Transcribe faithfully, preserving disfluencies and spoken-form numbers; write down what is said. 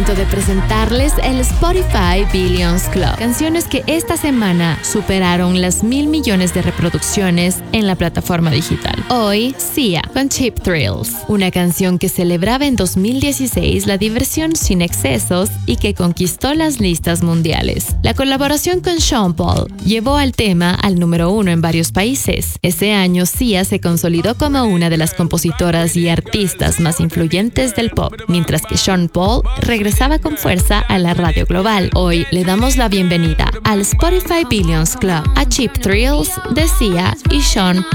momento de presentarles el Spotify Billions Club. Canciones que esta semana superaron las mil millones de reproducciones en la plataforma digital. Hoy, Sia con Cheap Thrills, una canción que celebraba en dos mil dieciséis la diversión sin excesos y que conquistó las listas mundiales. La colaboración con Sean Paul llevó al tema al número uno en varios países. Ese año, Sia se consolidó como una de las compositoras y artistas más influyentes del pop, mientras que Sean Paul regresaba con fuerza a la radio global. Hoy le damos la bienvenida al Spotify Billions Club a Cheap Thrills de Sia y Sean Paul.